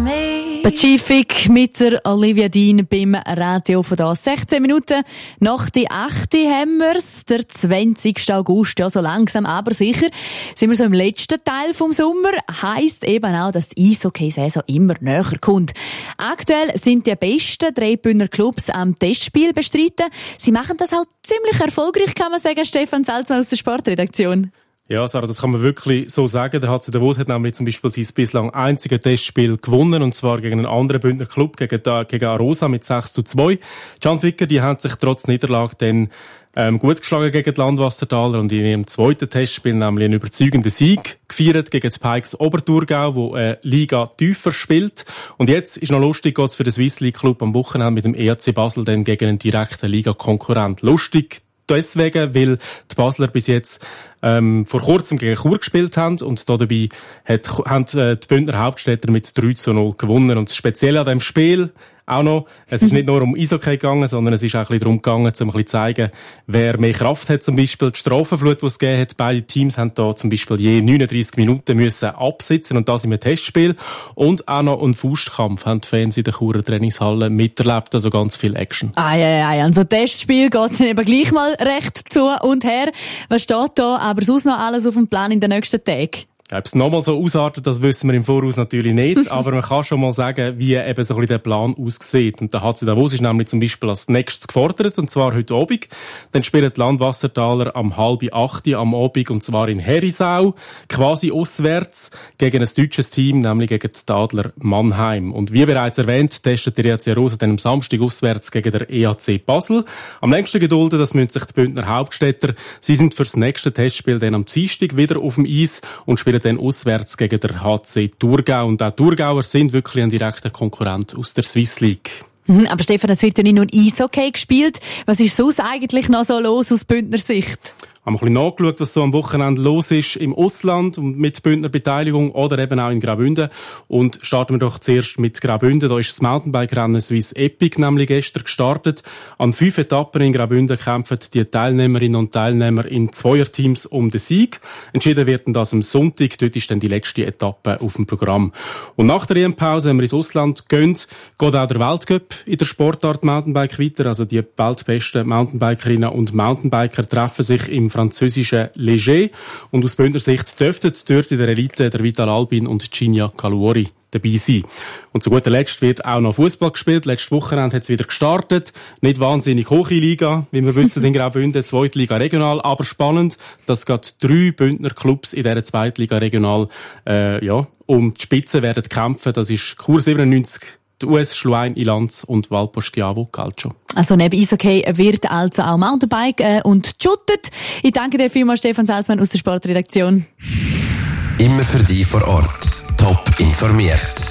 Pacific mit der Olivia Dean beim Radio von da. 16 Minuten nach die 8 haben wir's, der 20. August. Ja, so langsam, aber sicher sind wir so im letzten Teil vom Sommer. Heisst eben auch, dass die Eishockey-Saison immer näher kommt. Aktuell sind die besten 3 Bündner Clubs am Testspiel bestreiten. Sie machen das auch ziemlich erfolgreich, kann man sagen, Stefan Salzmann aus der Sportredaktion. Ja, Sarah, das kann man wirklich so sagen. Der HC Davos hat nämlich zum Beispiel sein bislang einziges Testspiel gewonnen, und zwar gegen einen anderen Bündner Club, gegen Arosa mit 6:2. Die Schandwicker, die haben sich trotz Niederlage dann gut geschlagen gegen die Landwassertaler und in ihrem zweiten Testspiel nämlich einen überzeugenden Sieg gefeiert gegen die Pikes Oberthurgau, wo eine Liga tiefer spielt. Und jetzt ist noch lustig, geht's für den Swiss League Club am Wochenende mit dem EAC Basel dann gegen einen direkten Liga-Konkurrent. Lustig deswegen, weil die Basler bis jetzt vor kurzem gegen Chur gespielt haben und dabei haben die Bündner Hauptstädter mit 3:0 gewonnen. Und speziell an diesem Spiel auch noch, es ist nicht nur um Eishockey gegangen, sondern es ist auch ein bisschen darum gegangen, um ein bisschen zu zeigen, wer mehr Kraft hat. Zum Beispiel die Strafenflut, die es gegeben hat. Beide Teams haben da zum Beispiel je 39 Minuten müssen absitzen, und das in einem Testspiel. Und auch noch einen Faustkampf haben die Fans in der Churer Trainingshalle miterlebt, also ganz viel Action. Also Testspiel geht dann eben gleich mal recht zu und her. Was steht da aber sonst noch alles auf dem Plan in den nächsten Tagen? Ob es nochmal so ausartet, das wissen wir im Voraus natürlich nicht, aber man kann schon mal sagen, wie eben so ein bisschen der Plan aussieht. Und der HC Davos ist nämlich zum Beispiel als nächstes gefordert, und zwar heute Abend. Dann spielen die Landwassertaler am 7:30 am Abend, und zwar in Herisau, quasi auswärts, gegen ein deutsches Team, nämlich gegen die Adler Mannheim. Und wie bereits erwähnt, testet der EAC Arosa dann am Samstag auswärts gegen der EAC Basel. Am längsten gedulden, das müssen sich die Bündner Hauptstädter. Sie sind fürs nächste Testspiel dann am Dienstag wieder auf dem Eis und spielen dann auswärts gegen der HC Thurgau. Und auch Thurgauer sind wirklich ein direkter Konkurrent aus der Swiss League. Aber Stefan, es wird ja nicht nur Eishockey gespielt. Was ist sonst eigentlich noch so los aus Bündner Sicht? Haben wir ein bisschen nachgeschaut, was so am Wochenende los ist im Ausland und mit Bündner Beteiligung oder eben auch in Graubünden. Und starten wir doch zuerst mit Graubünden. Da ist das Mountainbike-Rennen Swiss Epic nämlich gestern gestartet. An 5 Etappen in Graubünden kämpfen die Teilnehmerinnen und Teilnehmer in Zweierteams um den Sieg. Entschieden wird das am Sonntag. Dort ist dann die letzte Etappe auf dem Programm. Und nach der EM-Pause, wenn wir ins Ausland gehen, geht auch der Weltcup in der Sportart Mountainbike weiter. Also die weltbesten Mountainbikerinnen und Mountainbiker treffen sich im französischen Léger. Und aus Bündner Sicht dürften dort in der Elite der Vital Albin und Ginia Caluori dabei sein. Und zu guter Letzt wird auch noch Fußball gespielt. Letztes Wochenende hat es wieder gestartet. Nicht wahnsinnig hohe Liga, wie wir wissen, in Graubünden, Zweitliga regional, aber spannend, dass gerade 3 Bündner Clubs in dieser Zweitliga regional um die Spitze werden kämpfen. Das ist Chur 97, die US Schluein Ilanz und Valpo Schiavo Calcio. Also neben Eishockey wird also auch Mountainbike und shootet. Ich danke dir vielmals, Stefan Salzmann aus der Sportredaktion. Immer für dich vor Ort. Top informiert.